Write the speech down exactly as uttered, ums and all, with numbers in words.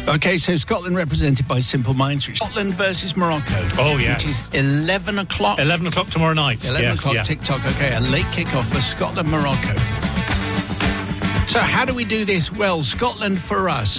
OK, so Scotland represented by Simple Minds. Scotland versus Morocco. Oh, yes. Which is eleven o'clock. eleven o'clock tomorrow night. eleven yes, o'clock yeah. TikTok. OK, a late kick-off for Scotland-Morocco. So how do we do this? Well, Scotland for us.